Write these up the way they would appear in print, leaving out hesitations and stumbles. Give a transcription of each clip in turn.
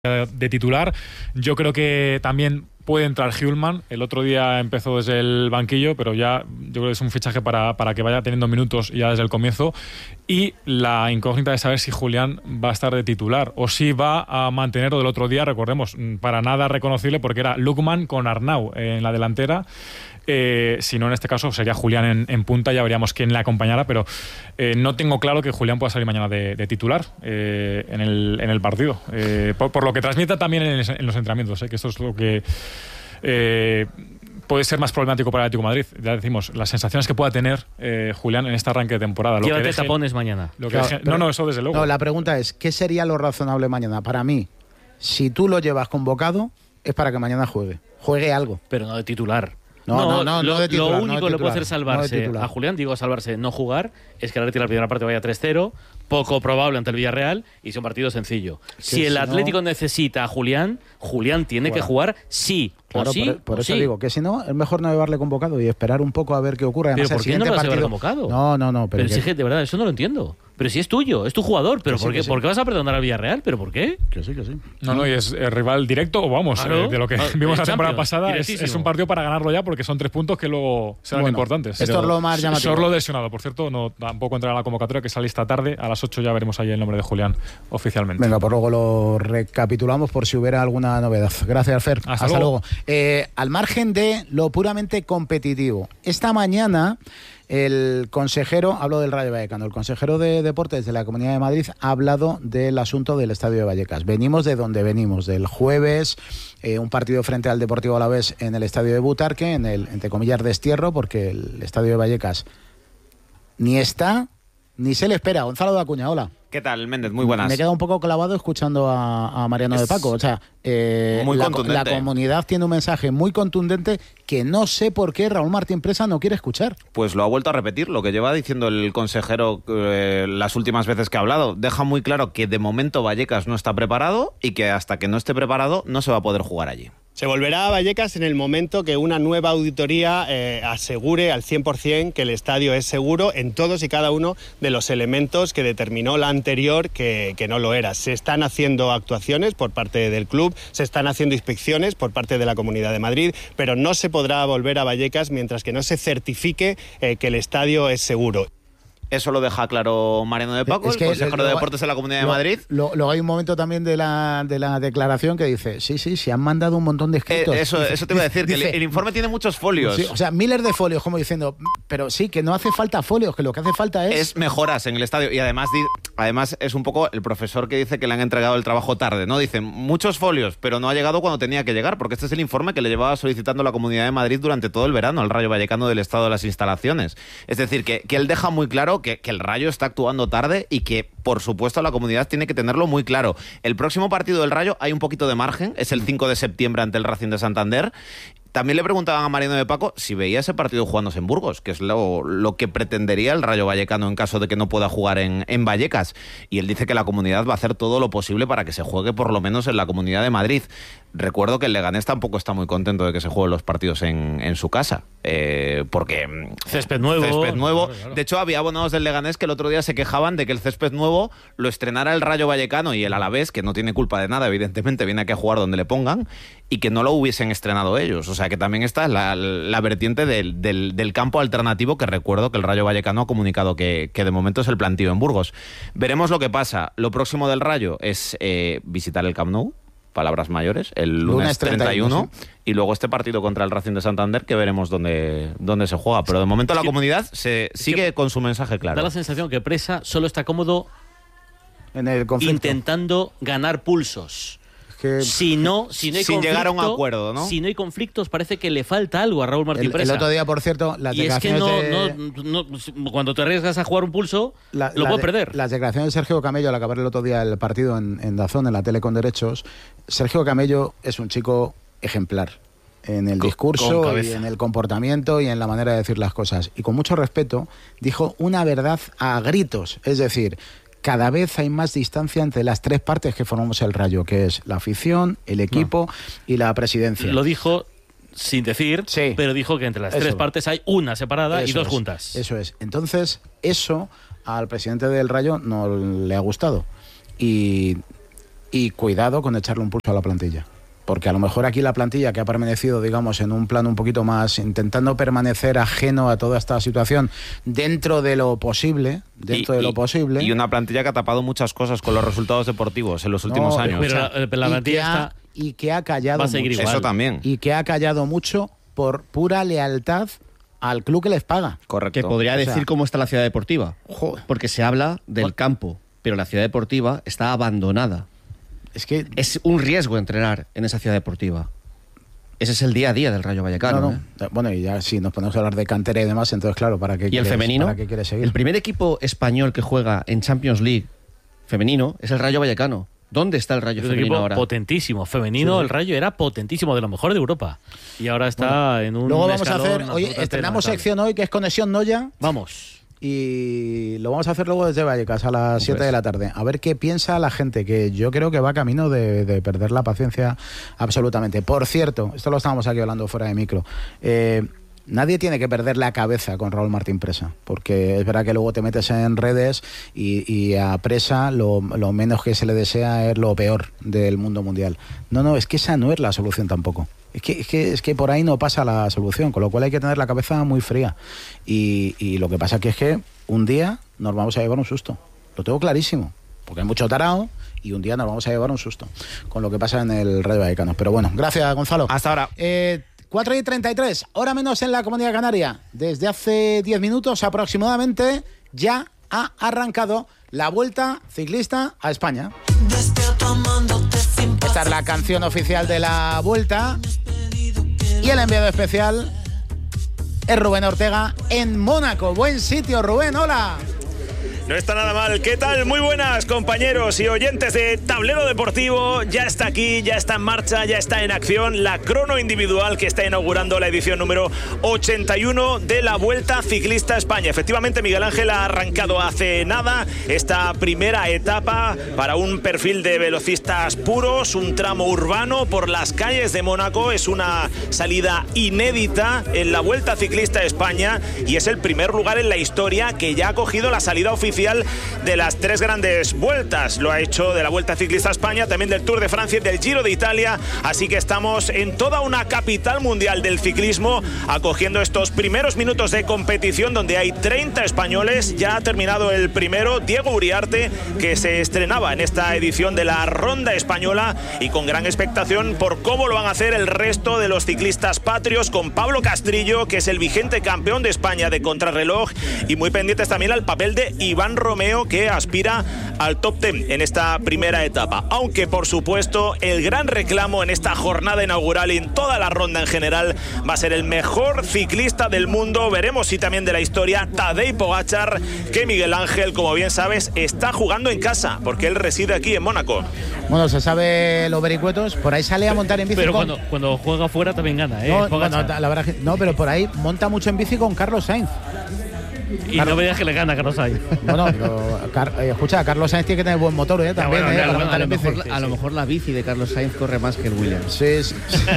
de titular. Yo creo que también puede entrar Hjulmand. El otro día empezó desde el banquillo, pero ya yo creo que es un fichaje para que vaya teniendo minutos ya desde el comienzo. Y la incógnita de saber si Julián va a estar de titular o si va a mantenerlo del otro día. Recordemos, para nada reconocible porque era Lukman con Arnau en la delantera. Si no, en este caso sería Julián en punta, ya veríamos quién le acompañara, pero no tengo claro que Julián pueda salir mañana de titular en el partido, por lo que transmite también en los entrenamientos, que esto es lo que puede ser más problemático para el Atlético de Madrid. Ya decimos, las sensaciones que pueda tener Julián en este arranque de temporada. Llévate tapones mañana. No, eso desde luego. No, la pregunta es, ¿qué sería lo razonable mañana? Para mí, si tú lo llevas convocado, es para que mañana juegue algo. Pero no de titular. No de titular. Lo único que le puede hacer salvarse a Julián, no jugar, es que el Atlético la primera parte vaya 3-0, poco probable ante el Villarreal, y sea un partido sencillo. Si el Atlético necesita a Julián tiene que jugar sí. Claro, por eso digo que si no, es mejor no llevarle convocado y esperar un poco a ver qué ocurre. Además, ¿pero por qué no lo vas a llevar convocado? No. Pero si es que de verdad, eso no lo entiendo. Pero si es tuyo, es tu jugador, pero ¿por qué vas a perdonar al Villarreal? ¿Pero por qué? Que sí. No, y es rival directo, o vamos, claro, de lo que vimos la temporada pasada, es un partido para ganarlo ya, porque son 3 puntos que luego serán importantes. Esto es lo más llamativo. Sorlo lesionado, por cierto, tampoco entrará a la convocatoria, que sale esta tarde, a las 8 ya veremos ahí el nombre de Julián oficialmente. Venga, pues luego lo recapitulamos por si hubiera alguna novedad. Gracias, Fer. Hasta luego. Al margen de lo puramente competitivo, esta mañana el consejero, hablo del Rayo Vallecano, el consejero de Deportes de la Comunidad de Madrid ha hablado del asunto del Estadio de Vallecas. Venimos de donde venimos, del jueves, un partido frente al Deportivo Alavés en el Estadio de Butarque, en el, entre comillas, destierro, porque el Estadio de Vallecas ni está, ni se le espera. Gonzalo de Acuña, hola. ¿Qué tal, Méndez? Muy buenas. Me he quedado un poco clavado escuchando a Mariano de Paco. O sea, la comunidad tiene un mensaje muy contundente que no sé por qué Raúl Martín Presa no quiere escuchar. Pues lo ha vuelto a repetir, lo que lleva diciendo el consejero las últimas veces que ha hablado. Deja muy claro que de momento Vallecas no está preparado y que hasta que no esté preparado no se va a poder jugar allí. Se volverá a Vallecas en el momento que una nueva auditoría asegure al 100% que el estadio es seguro en todos y cada uno de los elementos que determinó la anterior que no lo era. Se están haciendo actuaciones por parte del club, se están haciendo inspecciones por parte de la Comunidad de Madrid, pero no se podrá volver a Vallecas mientras que no se certifique que el estadio es seguro. Eso lo deja claro Mariano de Paco, el consejero de Deportes de la Comunidad de Madrid. Luego hay un momento también de la declaración que dice, sí, han mandado un montón de escritos. Eso te iba a decir, que el informe tiene muchos folios. Sí, o sea, miles de folios, como diciendo, pero sí, que no hace falta folios, que lo que hace falta es mejoras en el estadio. Y además es un poco el profesor que dice que le han entregado el trabajo tarde, ¿no? Dice, muchos folios, pero no ha llegado cuando tenía que llegar, porque este es el informe que le llevaba solicitando la Comunidad de Madrid durante todo el verano al Rayo Vallecano del estado de las instalaciones. Es decir, que él deja muy claro que el Rayo está actuando tarde y que, por supuesto, la comunidad tiene que tenerlo muy claro. El próximo partido del Rayo hay un poquito de margen, es el 5 de septiembre ante el Racing de Santander. También le preguntaban a Mariano de Paco si veía ese partido jugándose en Burgos, que es lo que pretendería el Rayo Vallecano en caso de que no pueda jugar en Vallecas. Y él dice que la comunidad va a hacer todo lo posible para que se juegue por lo menos en la Comunidad de Madrid. Recuerdo que el Leganés tampoco está muy contento de que se jueguen los partidos en su casa, porque césped nuevo. Claro. De hecho, había abonados del Leganés que el otro día se quejaban de que el césped nuevo lo estrenara el Rayo Vallecano y el Alavés, que no tiene culpa de nada, evidentemente, viene aquí a jugar donde le pongan, y que no lo hubiesen estrenado ellos. O sea, que también está la vertiente del campo alternativo, que recuerdo que el Rayo Vallecano ha comunicado que de momento es el plantío en Burgos. Veremos lo que pasa. Lo próximo del Rayo es visitar el Camp Nou, palabras mayores, el lunes 31, ¿sí? Y luego este partido contra el Racing de Santander, que veremos dónde se juega. Pero de momento la comunidad sigue con su mensaje claro. Da la sensación que Presa solo está cómodo en el conflicto, intentando ganar pulsos. Si no hay sin llegar a un acuerdo, ¿no? Si no hay conflictos, parece que le falta algo a Raúl Martín Presa. El otro día, por cierto, las declaraciones cuando te arriesgas a jugar un pulso, lo puedes perder. Las declaraciones de Sergio Camello al acabar el otro día el partido en DAZN, en la tele con derechos. Sergio Camello es un chico ejemplar en el discurso y en el comportamiento y en la manera de decir las cosas. Y con mucho respeto dijo una verdad a gritos, es decir, cada vez hay más distancia entre las 3 partes que formamos el Rayo, que es la afición, el equipo y la presidencia. Lo dijo sin decir, sí, pero dijo que entre las 3 partes hay una separada y 2 juntas. Eso es. Entonces, eso al presidente del Rayo no le ha gustado. Y Y cuidado con echarle un pulso a la plantilla. Porque a lo mejor aquí la plantilla que ha permanecido, digamos, en un plano un poquito más, intentando permanecer ajeno a toda esta situación dentro de lo posible, y una plantilla que ha tapado muchas cosas con los resultados deportivos en los últimos años. Pero la plantilla y que ha callado va a seguir mucho. igual. Eso también. Y que ha callado mucho por pura lealtad al club que les paga. Correcto. Que podría decir cómo está la ciudad deportiva. Joder. Porque se habla del campo, pero la ciudad deportiva está abandonada. Es que es un riesgo entrenar en esa ciudad deportiva. Ese es el día a día del Rayo Vallecano. No. Bueno, y ya si nos ponemos a hablar de cantera y demás, entonces claro, ¿para qué? ¿Y el femenino? ¿Para qué quieres seguir? El primer equipo español que juega en Champions League femenino es el Rayo Vallecano. ¿Dónde está el Rayo femenino ahora? Potentísimo, femenino, sí. El Rayo era potentísimo, de lo mejor de Europa. Y ahora está en un luego vamos a escalón, hacer, oye, estrenamos sección hoy que es Conexión Noya. Vamos. Y lo vamos a hacer luego desde Vallecas a las 7 de la tarde. A ver qué piensa la gente, que yo creo que va camino de perder la paciencia absolutamente. Por cierto, esto lo estábamos aquí hablando fuera de micro. Nadie tiene que perder la cabeza con Raúl Martín Presa, porque es verdad que luego te metes en redes y a Presa lo menos que se le desea es lo peor del mundo mundial. No, es que esa no es la solución tampoco. Es que por ahí no pasa la solución, con lo cual hay que tener la cabeza muy fría. Y lo que pasa es que un día nos vamos a llevar un susto. Lo tengo clarísimo, porque hay mucho tarao y un día nos vamos a llevar un susto con lo que pasa en el Rayo Vallecano. Pero bueno, gracias, Gonzalo. Hasta ahora. 4:33, hora menos en la Comunidad Canaria. Desde hace 10 minutos aproximadamente ya ha arrancado la Vuelta Ciclista a España. Esta es la canción oficial de la Vuelta y el enviado especial es Rubén Ortega en Mónaco. Buen sitio, Rubén, hola. No está nada mal. ¿Qué tal? Muy buenas, compañeros y oyentes de Tablero Deportivo. Ya está aquí, ya está en marcha, ya está en acción la crono individual que está inaugurando la edición número 81 de la Vuelta Ciclista a España. Efectivamente, Miguel Ángel ha arrancado hace nada esta primera etapa para un perfil de velocistas puros, un tramo urbano por las calles de Mónaco. Es una salida inédita en la Vuelta Ciclista a España y es el primer lugar en la historia que ya ha cogido la salida oficial de las tres grandes vueltas. Lo ha hecho de la Vuelta Ciclista a España, también del Tour de Francia y del Giro de Italia. Así que estamos en toda una capital mundial del ciclismo, acogiendo estos primeros minutos de competición donde hay 30 españoles. Ya ha terminado el primero, Diego Uriarte, que se estrenaba en esta edición de la Ronda Española, y con gran expectación por cómo lo van a hacer el resto de los ciclistas patrios, con Pablo Castrillo, que es el vigente campeón de España de contrarreloj, y muy pendientes también al papel de Iván Romeo, que aspira al top 10 en esta primera etapa. Aunque, por supuesto, el gran reclamo en esta jornada inaugural y en toda la ronda en general va a ser el mejor ciclista del mundo. Veremos si también de la historia, Tadej Pogačar, que Miguel Ángel, como bien sabes, está jugando en casa, porque él reside aquí en Mónaco. Bueno, se sabe los vericuetos, por ahí sale a montar en bici. Pero cuando juega fuera también gana, ¿eh? La verdad, no, pero por ahí monta mucho en bici con Carlos Sainz. Y no me digas que le gana a Carlos Sainz. Bueno, pero escucha, Carlos Sainz tiene que tener buen motor, también. A lo mejor la bici de Carlos Sainz corre más que el Williams. Sí.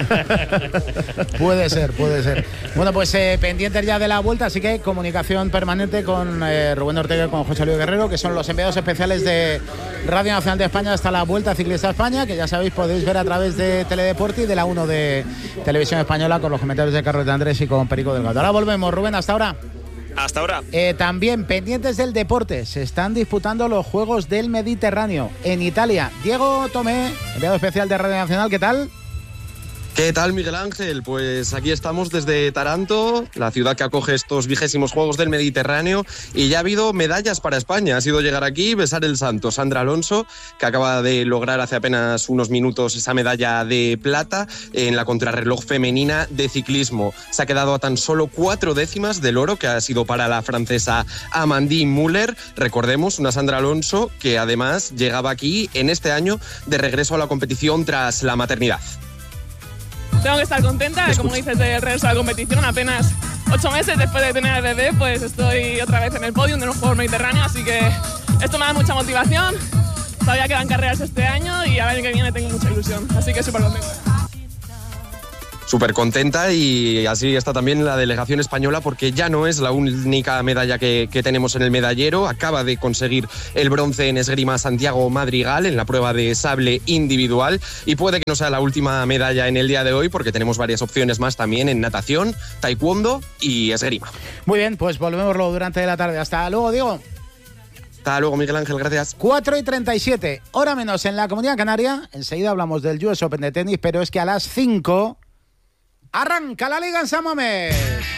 Puede ser. Bueno, pues pendientes ya de la vuelta, así que comunicación permanente con Rubén Ortega y con José Luis Guerrero, que son los enviados especiales de Radio Nacional de España hasta la Vuelta Ciclista a España, que ya sabéis podéis ver a través de Teledeporte y de la 1 de Televisión Española, con los comentarios de Carlos de Andrés y con Perico Delgado. Ahora volvemos, Rubén, hasta ahora. Hasta ahora. También pendientes del deporte, se están disputando los Juegos del Mediterráneo en Italia. Diego Tomé, enviado especial de Radio Nacional, ¿qué tal? ¿Qué tal, Miguel Ángel? Pues aquí estamos desde Taranto, la ciudad que acoge estos 20º Juegos del Mediterráneo, y ya ha habido medallas para España. Ha sido llegar aquí y besar el santo. Sandra Alonso, que acaba de lograr hace apenas unos minutos esa medalla de plata en la contrarreloj femenina de ciclismo. Se ha quedado a tan solo 4 décimas del oro, que ha sido para la francesa Amandine Muller. Recordemos, una Sandra Alonso que además llegaba aquí en este año de regreso a la competición tras la maternidad. Tengo que estar contenta, como dices, de regreso a la competición. Apenas 8 meses después de tener al bebé, pues estoy otra vez en el podio de los Juegos Mediterráneos, así que esto me da mucha motivación. Todavía quedan carreras este año y al año que viene tengo mucha ilusión, así que súper contenta. súper contenta, y así está también la delegación española, porque ya no es la única medalla que tenemos en el medallero. Acaba de conseguir el bronce en esgrima Santiago Madrigal en la prueba de sable individual, y puede que no sea la última medalla en el día de hoy, porque tenemos varias opciones más también en natación, taekwondo y esgrima. Muy bien, pues volvemos luego durante la tarde. Hasta luego, Diego. Hasta luego, Miguel Ángel, gracias. 4:37, hora menos en la Comunidad Canaria. Enseguida hablamos del US Open de tenis, pero es que a las 5 arranca la Liga en San Mamés.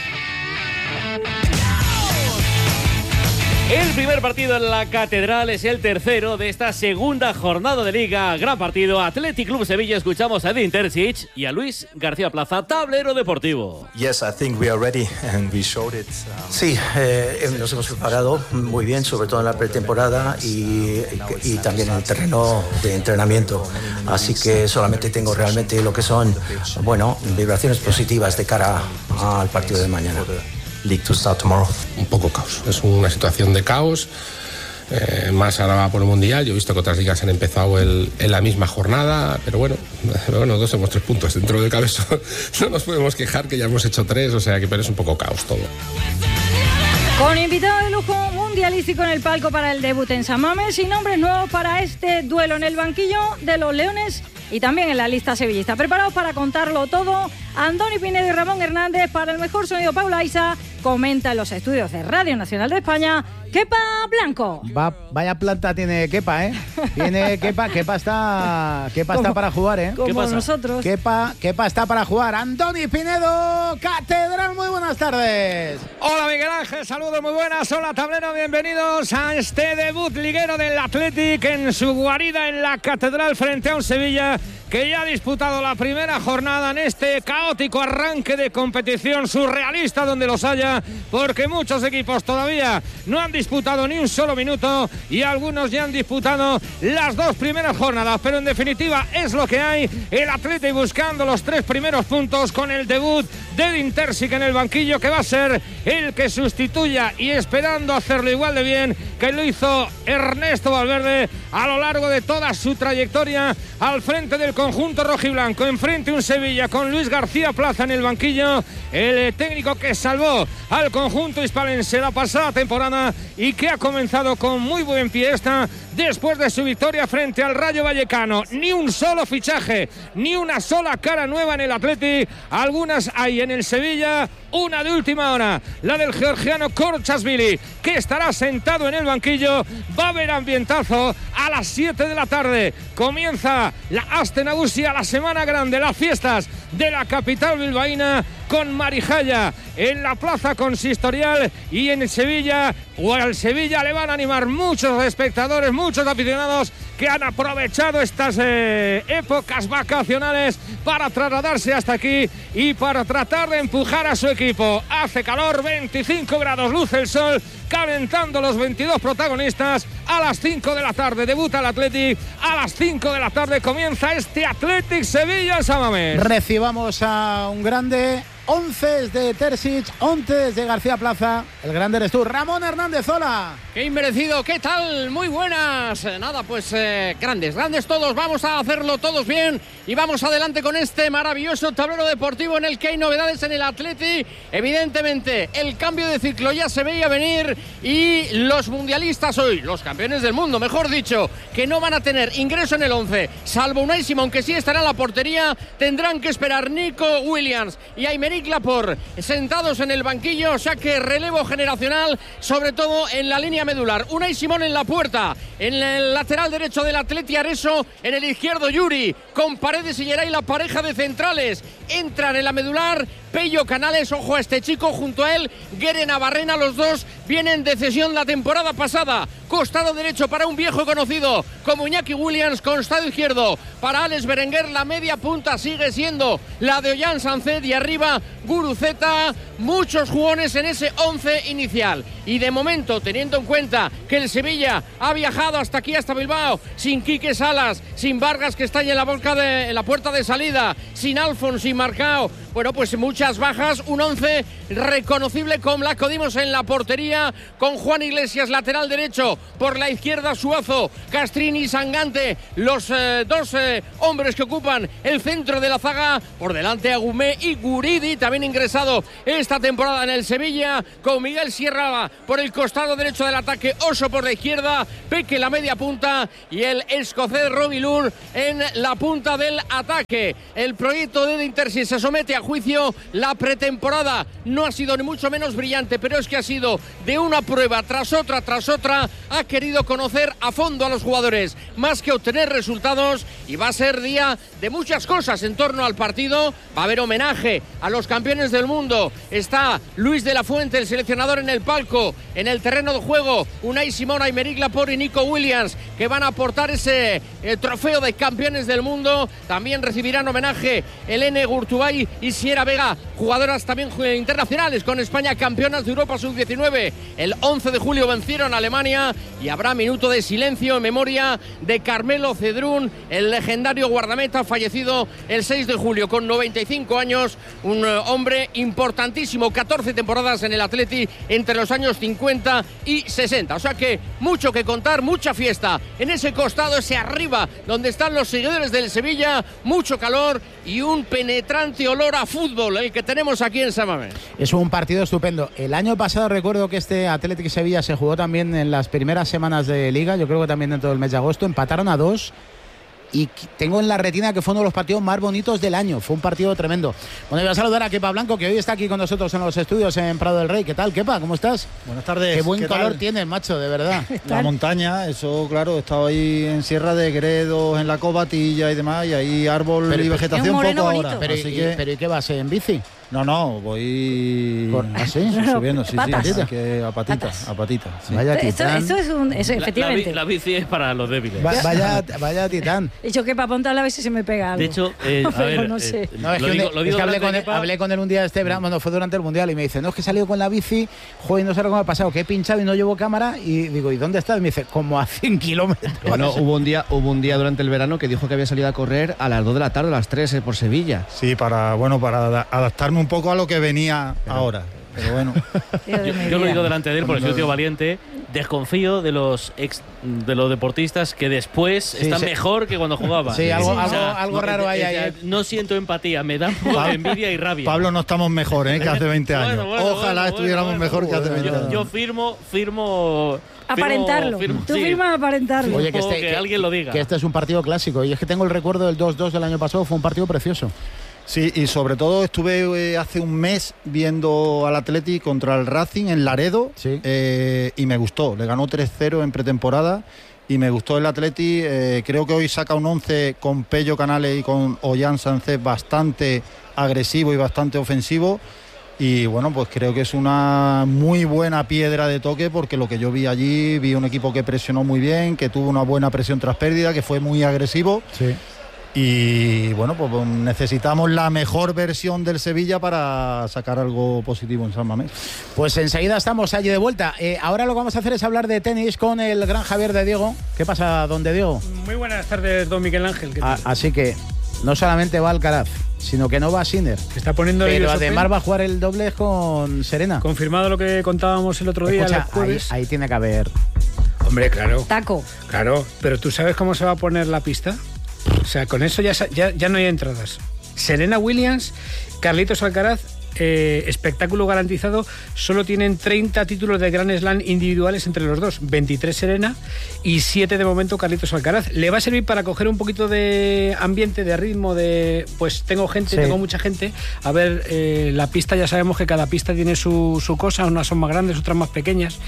El primer partido en la Catedral es el tercero de esta segunda jornada de Liga. Gran partido, Athletic Club Sevilla. Escuchamos a Edin Terzic y a Luis García Plaza, Tablero Deportivo. Yes, I think we are ready and we showed it. Sí, nos hemos preparado muy bien, sobre todo en la pretemporada y también en el terreno de entrenamiento. Así que solamente tengo realmente lo que son, vibraciones positivas de cara al partido de mañana. League to start tomorrow. Un poco caos, es una situación de caos, más agravada por el Mundial. Yo he visto que otras ligas han empezado en la misma jornada, pero bueno, nosotros tenemos 3 puntos dentro del cabezo. No nos podemos quejar, que ya hemos hecho 3, o sea que pero es un poco caos todo. Con invitado de lujo mundialístico en el palco para el debut en San Mamés y nombres nuevos para este duelo en el banquillo de los Leones y también en la lista sevillista. Preparados para contarlo todo, Andoni Pinedo y Ramón Hernández. Para el mejor sonido, Paula Isa comenta en los estudios de Radio Nacional de España, Kepa Blanco. Vaya planta tiene Kepa, ¿eh? Tiene Kepa está para jugar, ¿eh? Como nosotros. Kepa está para jugar. Andoni Pinedo, Catedral, muy buenas tardes. Hola Miguel Ángel, saludos muy buenas. Hola tablero, bienvenidos a este debut liguero del Athletic en su guarida en la Catedral frente a un Sevilla que ya ha disputado la primera jornada en este caótico arranque de competición surrealista donde los haya, porque muchos equipos todavía no han disputado ni un solo minuto y algunos ya han disputado las 2 primeras jornadas, pero en definitiva es lo que hay. El Athletic buscando los 3 primeros puntos con el debut de Edin Terzic en el banquillo, que va a ser el que sustituya y esperando hacerlo igual de bien que lo hizo Ernesto Valverde a lo largo de toda su trayectoria al frente del conjunto rojiblanco. Enfrente un Sevilla con Luis García Plaza en el banquillo, el técnico que salvó al conjunto hispalense la pasada temporada y que ha comenzado con muy buen pie esta después de su victoria frente al Rayo Vallecano. Ni un solo fichaje, ni una sola cara nueva en el Athletic. Algunas hay en el Sevilla, una de última hora, la del georgiano Korchashvili, que estará sentado en el banquillo. Va a haber ambientazo a las 7 de la tarde. Comienza la Aste Nagusia, la semana grande, las fiestas de la capital bilbaína, con Marijaya en la plaza consistorial, y en Sevilla, o al Sevilla le van a animar muchos espectadores, muchos aficionados que han aprovechado estas épocas vacacionales para trasladarse hasta aquí y para tratar de empujar a su equipo. Hace calor, 25 grados, luce el sol, calentando los 22 protagonistas. A las 5 de la tarde debuta el Athletic, a las 5 de la tarde comienza este Athletic Sevilla en San Mamés. Recibamos a un grande. 11 desde Terzic, 11 desde García Plaza. El grande eres tú, Ramón Hernández, hola. Qué inmerecido, ¿qué tal? Muy buenas. Nada, pues grandes todos. Vamos a hacerlo todos bien y vamos adelante con este maravilloso tablero deportivo en el que hay novedades en el Athletic. Evidentemente, el cambio de ciclo ya se veía venir y los mundialistas hoy, los campeones del mundo, mejor dicho, que no van a tener ingreso en el 11, salvo Unai Simón, que sí estará en la portería, tendrán que esperar Nico Williams y Aymeric Laporte sentados en el banquillo, o sea que relevo generacional, sobre todo en la línea medular. Unai Simón en la puerta, en el lateral derecho del Athletic Areso, en el izquierdo Yuri, con Paredes y Geray la pareja de centrales. Entran en la medular Pello Canales, ojo a este chico, junto a él Guere Navarrena, los dos vienen de cesión la temporada pasada. Costado derecho para un viejo conocido como Iñaki Williams, costado izquierdo para Alex Berenguer, la media punta sigue siendo la de Ollán Sancet y arriba Guruceta. Muchos jugones en ese 11 inicial y de momento, teniendo en cuenta que el Sevilla ha viajado hasta aquí, hasta Bilbao, sin Quique Salas, sin Vargas, que está ahí en la puerta de salida, sin Alfons, sin Marcao, Bueno, pues muchas bajas, un 11 reconocible con Blanco Dimos en la portería, con Juan Iglesias lateral derecho, por la izquierda Suazo, Castrini, Sangante, los dos hombres que ocupan el centro de la zaga, por delante Agumé y Guridi, también ingresado esta temporada en el Sevilla, con Miguel Sierra por el costado derecho del ataque, Oso por la izquierda, Peque la media punta y el escocés Robilur en la punta del ataque. El proyecto de Intersi se somete a juicio. La pretemporada no ha sido ni mucho menos brillante, pero es que ha sido de una prueba tras otra, ha querido conocer a fondo a los jugadores, más que obtener resultados, y va a ser día de muchas cosas en torno al partido. Va a haber homenaje a los campeones del mundo, está Luis de la Fuente, el seleccionador, en el palco, en el terreno de juego, Unai Simón, Aymeric Laporte y Nico Williams, que van a aportar ese trofeo de campeones del mundo. También recibirán homenaje Elene Gurtubay y Sierra Vega, jugadoras también internacionales con España, campeonas de Europa Sub-19. El 11 de julio vencieron a Alemania, y habrá minuto de silencio en memoria de Carmelo Cedrún, el legendario guardameta fallecido el 6 de julio con 95 años, un hombre importantísimo, 14 temporadas en el Atleti entre los años 50 y 60. O sea que mucho que contar, mucha fiesta en ese costado, ese arriba donde están los seguidores del Sevilla, mucho calor y un penetrante olor a fútbol el que tenemos aquí en San Mamés. Es un partido estupendo. El año pasado recuerdo que este Athletic Sevilla se jugó también en las primeras semanas de Liga, yo creo que también dentro del mes de agosto, empataron a 2. Y tengo en la retina que fue uno de los partidos más bonitos del año. Fue un partido tremendo. Bueno, voy a saludar a Kepa Blanco, que hoy está aquí con nosotros en los estudios en Prado del Rey. ¿Qué tal, Kepa? ¿Cómo estás? Buenas tardes. Qué buen color tienes, macho, de verdad. La montaña, eso, claro, he estado ahí en Sierra de Gredos, en la Cobatilla y demás, y ahí árbol y vegetación poco ahora. Pero ¿y qué vas, en bici? No, voy así, subiendo, sí, así que a patita. Sí. Vaya titán. Esto es efectivamente. La bici es para los débiles. Vaya titán. He dicho que para apuntar a ver si se me pega algo. De hecho, a ver, no sé. Hablé con él un día este verano, bueno, fue durante el Mundial, y me dice, no, es que he salido con la bici, joder, no sé cómo me ha pasado, que he pinchado y no llevo cámara, y digo, ¿y dónde estás? Y me dice, como a 100 kilómetros. Bueno, hubo un día durante el verano que dijo que había salido a correr a las 2 de la tarde, a las 3 por Sevilla. Sí, para adaptarme un poco a lo que venía ahora. Pero bueno. Yo lo digo delante de él porque soy un tío valiente. Desconfío de los deportistas que después están mejor que cuando jugaban. Sí, algo raro hay ahí. No siento empatía, me da un poco de envidia y rabia. Pablo, no estamos mejor que hace 20 años. Ojalá estuviéramos mejor que hace 20 años. Yo firmo aparentarlo. Tú firmas aparentarlo. Oye, que alguien lo diga. Que este es un partido clásico. Y es que tengo el recuerdo del 2-2 del año pasado. Fue un partido precioso. Sí, y sobre todo estuve hace un mes viendo al Atleti contra el Racing en Laredo, sí. Y me gustó. Le ganó 3-0 en pretemporada y me gustó el Atleti. Creo que hoy saca un 11 con Pello Canales y con Ollán Sánchez bastante agresivo y bastante ofensivo. Y bueno, pues creo que es una muy buena piedra de toque, porque lo que yo vi allí, vi un equipo que presionó muy bien, que tuvo una buena presión tras pérdida, que fue muy agresivo. Sí. Y bueno, pues necesitamos la mejor versión del Sevilla para sacar algo positivo en San Mamés. Pues enseguida estamos allí de vuelta. Ahora lo que vamos a hacer es hablar de tenis con el gran Javier de Diego. ¿Qué pasa, don de Diego? Muy buenas tardes, don Miguel Ángel. Así que no solamente va Alcaraz, sino que no va Sinner. Está poniendo pero además va a jugar el doble con Serena. Confirmado lo que contábamos el otro día. Escucha, el jueves. Ahí tiene que haber... Hombre, claro. Taco. Claro, pero ¿tú sabes cómo se va a poner la pista? O sea, con eso ya no hay entradas. Serena Williams, Carlitos Alcaraz, espectáculo garantizado. Solo tienen 30 títulos de Grand Slam individuales entre los dos. 23 Serena y 7 de momento Carlitos Alcaraz. Le va a servir para coger un poquito de ambiente, de ritmo, pues tengo mucha gente. A ver, la pista, ya sabemos que cada pista tiene su cosa. Unas son más grandes, otras más pequeñas.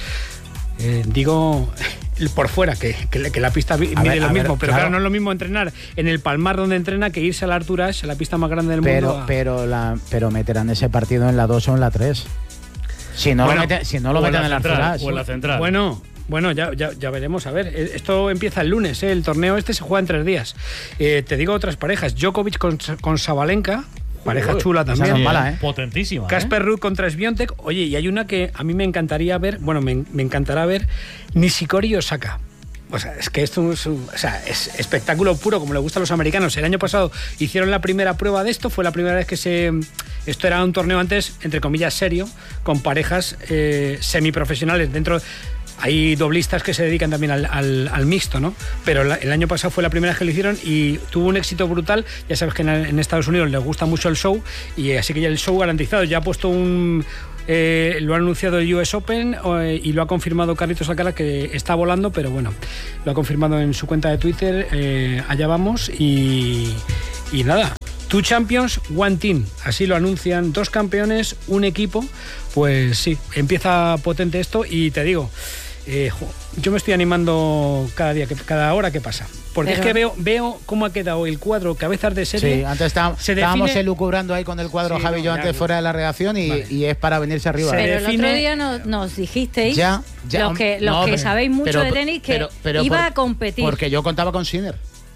Digo por fuera que la pista mide lo mismo, pero claro, no es lo mismo entrenar en el Palmar donde entrena que irse a la Arturage, la pista más grande del mundo. Pero meterán ese partido en la 2 o en la 3. Si no lo meten en la Arturage o en la central. Bueno, ya veremos. A ver, esto empieza el lunes, el torneo este se juega en 3 días. Te digo otras parejas: Djokovic con Sabalenka. Pareja chula también. No mala, potentísima. Casper Ruud contra Swiatek. Oye, y hay una que a mí me encantaría ver, me encantará ver, Nishikori y Osaka. O sea, es que esto es espectáculo puro, como le gusta a los americanos. El año pasado hicieron la primera prueba de esto, fue la primera vez que esto era un torneo antes, entre comillas, serio, con parejas semiprofesionales dentro. Hay doblistas que se dedican también al mixto, ¿no? Pero el año pasado fue la primera vez que lo hicieron y tuvo un éxito brutal. Ya sabes que en Estados Unidos les gusta mucho el show, y así que ya el show garantizado. Ya ha puesto lo ha anunciado el US Open y lo ha confirmado Carlitos Alcaraz, que está volando, pero bueno, lo ha confirmado en su cuenta de Twitter. Allá vamos y nada. 2 champions, 1 team. Así lo anuncian, 2 campeones, un equipo. Pues sí, empieza potente esto y te digo, yo me estoy animando cada hora que pasa. Porque es que veo cómo ha quedado el cuadro cabezas de serie. Sí, antes estábamos elucubrando ahí con el cuadro, sí, Javi y yo antes fuera de la redacción y es para venirse arriba. Pero el otro día nos dijisteis, los que sabéis mucho de tenis, que iba a competir. Porque yo contaba con Sinner.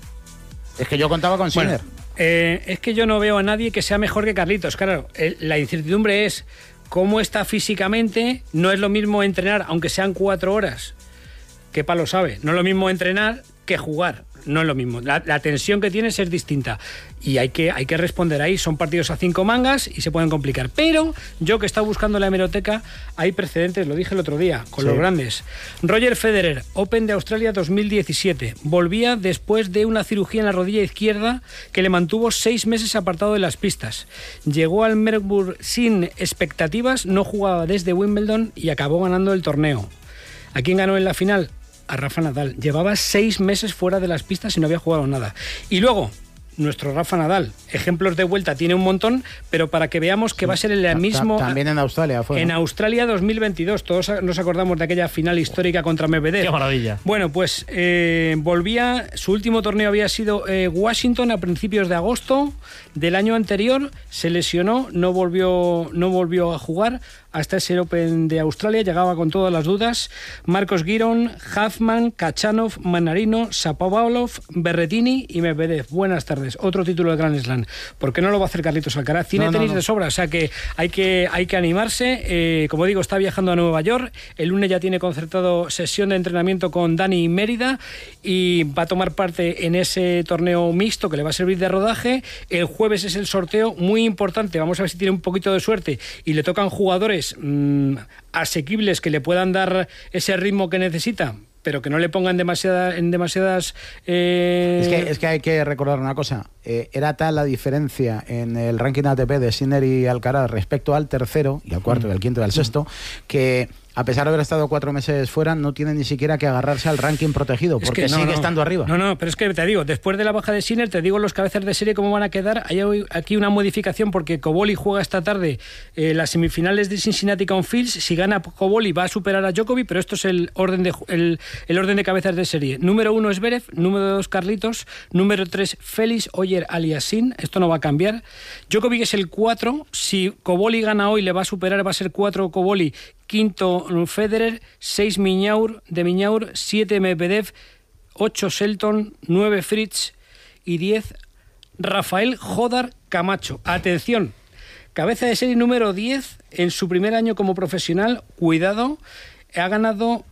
Es que yo contaba con Sinner. Es que yo no veo a nadie que sea mejor que Carlitos. Claro, la incertidumbre es cómo está físicamente. No es lo mismo entrenar, aunque sean 4 horas. Qué palo sabe. No es lo mismo entrenar que jugar. No es lo mismo. La tensión que tienes es distinta. Y hay que responder ahí. Son partidos a 5 mangas y se pueden complicar. Pero yo, que he estado buscando la hemeroteca, hay precedentes, lo dije el otro día, con los grandes. Roger Federer, Open de Australia 2017. Volvía después de una cirugía en la rodilla izquierda que le mantuvo 6 meses apartado de las pistas. Llegó al Melbourne sin expectativas, no jugaba desde Wimbledon y acabó ganando el torneo. ¿A quién ganó en la final? A Rafa Nadal. Llevaba 6 meses fuera de las pistas y no había jugado nada. Y luego, nuestro Rafa Nadal. Ejemplos de vuelta tiene un montón, pero para que veamos que va a ser el mismo... También en Australia fue, ¿no? En Australia 2022. Todos nos acordamos de aquella final histórica contra Medvedev. ¡Qué maravilla! Bueno, pues volvía... Su último torneo había sido Washington a principios de agosto del año anterior. Se lesionó, no volvió a jugar hasta ese Open de Australia. Llegaba con todas las dudas. Marcos Giron, Huffman, Kachanov, Manarino, Shapovalov, Berrettini y Medvedev. Buenas tardes. Otro título de Grand Slam. ¿Por qué no lo va a hacer Carlitos Alcaraz? Tiene tenis de sobra, o sea que hay que animarse. Como digo, está viajando a Nueva York. El lunes ya tiene concertado sesión de entrenamiento con Dani Mérida y va a tomar parte en ese torneo mixto que le va a servir de rodaje. El jueves es el sorteo, muy importante. Vamos a ver si tiene un poquito de suerte y le tocan jugadores asequibles que le puedan dar ese ritmo que necesita, pero que no le pongan demasiadas... Es que hay que recordar una cosa. Era tal la diferencia en el ranking ATP de Sinner y Alcaraz respecto al tercero, y al cuarto, y al quinto, y al sexto, que a pesar de haber estado 4 meses fuera, no tiene ni siquiera que agarrarse al ranking protegido, porque sigue estando arriba. No, pero es que te digo, después de la baja de Sinner, te digo los cabezas de serie cómo van a quedar. Hay aquí una modificación, porque Cobolli juega esta tarde las semifinales de Cincinnati con Fields. Si gana Cobolli va a superar a Djokovic, pero esto es el orden de cabezas de serie. Número 1 es Zverev, número 2 Carlitos, número 3 Félix Oyer Aliassime. Esto no va a cambiar. Djokovic es el 4. Si Cobolli gana hoy, le va a superar, va a ser 4 Cobolli, 5 Federer, 6 Miñaur, 7 Medvedev, 8 Shelton, 9 Fritz y 10 Rafael Jodar Camacho. Atención, cabeza de serie número 10 en su primer año como profesional. Cuidado, ha ganado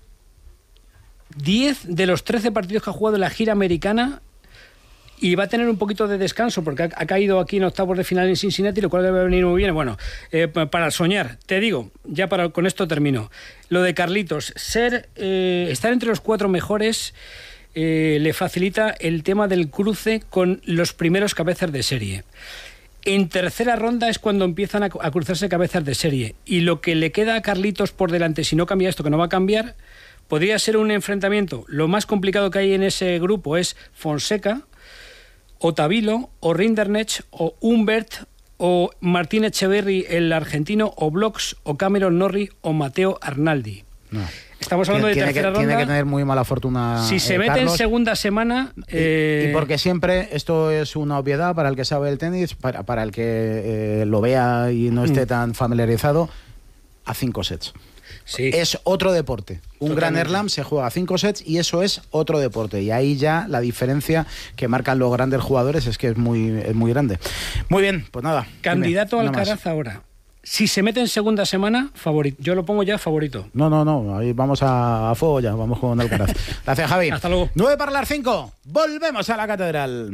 10 de los 13 partidos que ha jugado en la gira americana. Y va a tener un poquito de descanso porque ha caído aquí en octavos de final en Cincinnati, lo cual debe venir muy bien. Bueno, para soñar, te digo, con esto termino. Lo de Carlitos, estar entre los 4 mejores le facilita el tema del cruce con los primeros cabezas de serie. En tercera ronda es cuando empiezan a cruzarse cabezas de serie. Y lo que le queda a Carlitos por delante, si no cambia esto, que no va a cambiar, podría ser un enfrentamiento. Lo más complicado que hay en ese grupo es Fonseca, o Tabilo, o Rinderknecht, o Humbert, o Martín Echeverry, el argentino, o Blox, o Cameron Norrie, o Mateo Arnaldi. No. Estamos hablando de tercera ronda. Tiene que tener muy mala fortuna. Si se mete Carlos, en segunda semana... Y porque siempre esto es una obviedad para el que sabe el tenis, para el que lo vea y no esté tan familiarizado, a 5 sets. Sí. Es otro deporte. Un Grand Slam se juega a 5 sets y eso es otro deporte. Y ahí ya la diferencia que marcan los grandes jugadores es que es muy grande. Muy bien, pues nada. Candidato al Alcaraz ahora. si se mete en segunda semana, favorito. Yo lo pongo ya favorito. No, ahí vamos a fuego ya, vamos con Alcaraz. Gracias, Javi. Hasta luego. 9 para las 5, volvemos a la catedral.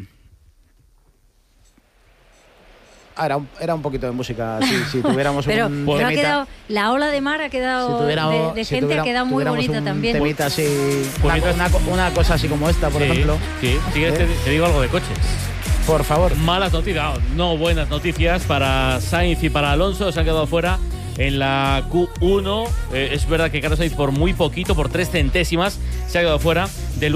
Era un poquito de música, si tuviéramos pero un ha temita. quedado, la ola de mar ha quedado de gente ha quedado muy bonita también. Temita así, una cosa así como esta, por ejemplo. Sí, te digo algo de coches. Por favor. Malas noticias, no buenas noticias para Sainz y para Alonso. Se han quedado fuera en la Q1. Es verdad que Carlos Sainz por muy poquito, por 3 centésimas, se ha quedado fuera del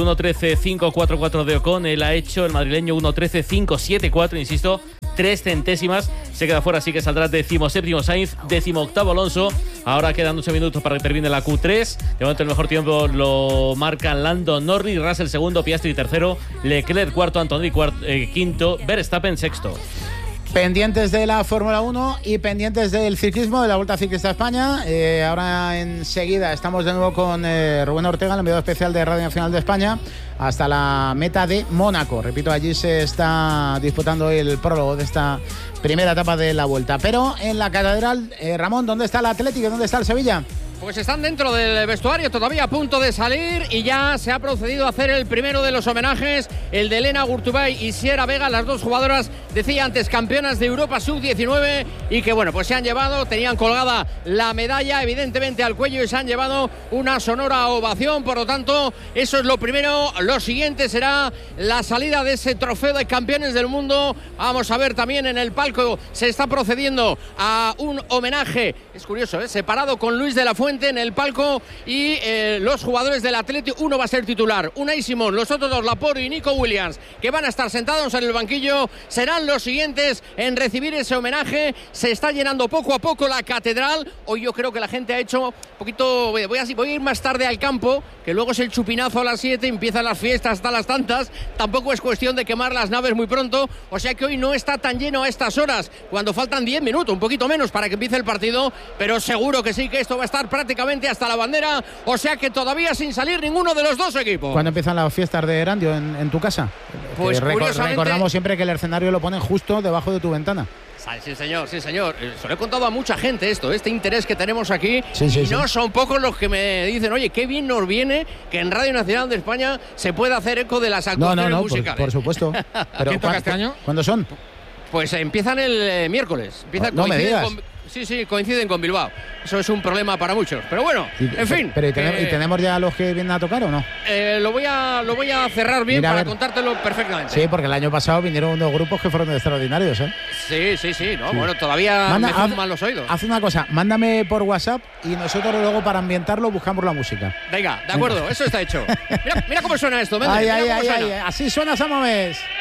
1.13.544 de Ocon. Él ha hecho el madrileño 1.13.574, insisto, 3 centésimas. Se queda fuera, así que saldrá 17º Sainz, 18º Alonso. Ahora quedan 11 minutos para que termine la Q3. De momento el mejor tiempo lo marcan Lando Norris, Russell segundo, Piastri tercero, Leclerc cuarto, Antonelli quinto, Verstappen sexto. Pendientes de la Fórmula 1 y pendientes del ciclismo, de la Vuelta Ciclista a España. Ahora enseguida estamos de nuevo con Rubén Ortega, el enviado especial de Radio Nacional de España, hasta la meta de Mónaco. Repito, allí se está disputando el prólogo de esta primera etapa de la Vuelta. Pero en la catedral, Ramón, ¿dónde está el Atlético? ¿Dónde está el Sevilla? Pues están dentro del vestuario, todavía a punto de salir, y ya se ha procedido a hacer el primero de los homenajes, el de Elena Gurtubay y Sierra Vega, las dos jugadoras, decía antes, campeonas de Europa Sub-19, y que bueno, pues se han llevado, tenían colgada la medalla evidentemente al cuello y se han llevado una sonora ovación. Por lo tanto, eso es lo primero. Lo siguiente será la salida de ese trofeo de campeones del mundo. Vamos a ver también en el palco, se está procediendo a un homenaje, es curioso, separado, con Luis de la Fuente en el palco, y los jugadores del Atlético. Uno va a ser titular, Unai Simón, los otros dos, Laporte y Nico Williams, que van a estar sentados en el banquillo, serán los siguientes en recibir ese homenaje. Se está llenando poco a poco la catedral. Hoy yo creo que la gente ha hecho un poquito, voy a ir más tarde al campo, que luego es el chupinazo a las 7, empiezan las fiestas hasta las tantas, tampoco es cuestión de quemar las naves muy pronto, o sea que hoy no está tan lleno a estas horas, cuando faltan 10 minutos, un poquito menos para que empiece el partido, pero seguro que sí, que esto va a estar prácticamente hasta la bandera, o sea que todavía sin salir ninguno de los dos equipos. ¿Cuándo empiezan las fiestas de Erandio en tu casa? Pues recordamos siempre que el escenario lo ponen justo debajo de tu ventana. Sí, señor, sí, señor. Se lo he contado a mucha gente esto, este interés que tenemos aquí. Sí. No son pocos los que me dicen, oye, qué bien nos viene que en Radio Nacional de España se pueda hacer eco de las actuaciones musicales. Por supuesto. Pero, ¿quién toca este año? ¿Cuándo son? Pues empiezan el miércoles. No me digas. Sí, coinciden con Bilbao. Eso es un problema para muchos. Pero bueno, en fin. Pero ¿y tenemos ya los que vienen a tocar o no? Lo voy a cerrar bien para contártelo perfectamente. Sí, porque el año pasado vinieron unos grupos que fueron extraordinarios, ¿eh? Sí. No, bueno, todavía me zumban los oídos. Haz una cosa, mándame por WhatsApp y nosotros luego para ambientarlo buscamos la música. Venga, de acuerdo, eso está hecho. Mira cómo suena esto. Ay, así suena San Mamés.